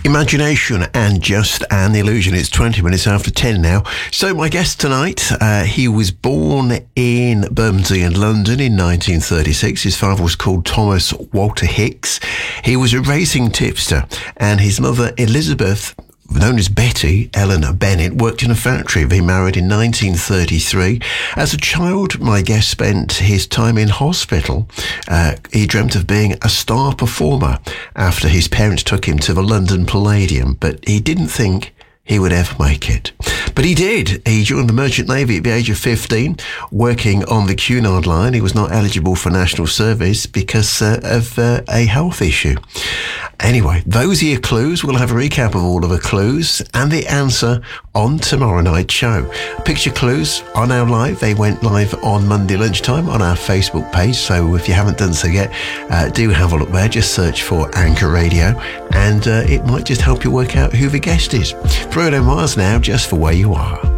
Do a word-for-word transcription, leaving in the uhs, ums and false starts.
Imagination and Just an Illusion. It's twenty minutes after ten now. So my guest tonight, uh, he was born in Bermondsey in London in nineteen thirty-six. His father was called Thomas Walter Hicks. He was a racing tipster, and his mother Elizabeth, known as Betty Eleanor Bennett, worked in a factory. They married in nineteen thirty-three. As a child, my guest spent his time in hospital. Uh, he dreamt of being a star performer after his parents took him to the London Palladium, but he didn't think he would ever make it. But he did. He joined the Merchant Navy at the age of fifteen, working on the Cunard line. He was not eligible for national service because uh, of uh, a health issue. Anyway, those are your clues. We'll have a recap of all of the clues and the answer on tomorrow night's show. Picture clues are now live. They went live on Monday lunchtime on our Facebook page. So if you haven't done so yet, uh, do have a look there. Just search for Anchor Radio, and uh, it might just help you work out who the guest is. Bruno Mars now, Just for Where You Are.